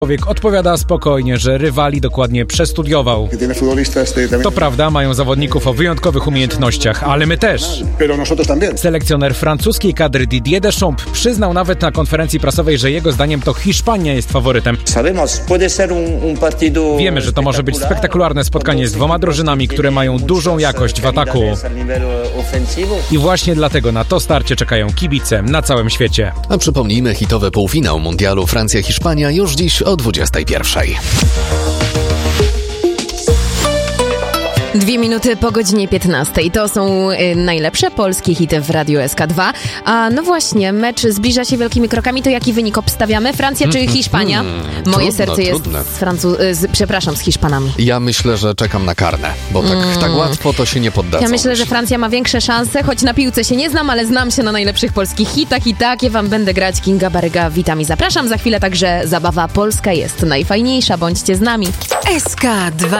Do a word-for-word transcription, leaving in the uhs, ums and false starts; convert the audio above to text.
Człowiek odpowiada spokojnie, że rywali dokładnie przestudiował. To prawda, mają zawodników o wyjątkowych umiejętnościach, ale my też. Selekcjoner francuskiej kadry Didier Deschamps przyznał nawet na konferencji prasowej, że jego zdaniem to Hiszpania jest faworytem. Wiemy, że to może być spektakularne spotkanie z dwoma drużynami, które mają dużą jakość w ataku. I właśnie dlatego na to starcie czekają kibice na całym świecie. A przypomnijmy, hitowy półfinał mundialu Francja-Hiszpania już dziś o dwudziestej pierwszej. Dwie minuty po godzinie piętnastej. To są y, najlepsze polskie hity w Radiu S K dwa. A no właśnie, mecz zbliża się wielkimi krokami. To jaki wynik obstawiamy? Francja czy Hiszpania? Mm, Moje trudno, serce jest trudne. z Francu- z, przepraszam, z Hiszpanami. Ja myślę, że czekam na karne, bo tak, Mm. tak łatwo to się nie poddadzą. Ja myślę, że Francja ma większe szanse, choć na piłce się nie znam, ale znam się na najlepszych polskich hitach i takie wam będę grać. Kinga Baryga, witam i zapraszam. Za chwilę także zabawa Polska jest najfajniejsza. Bądźcie z nami. S K dwa.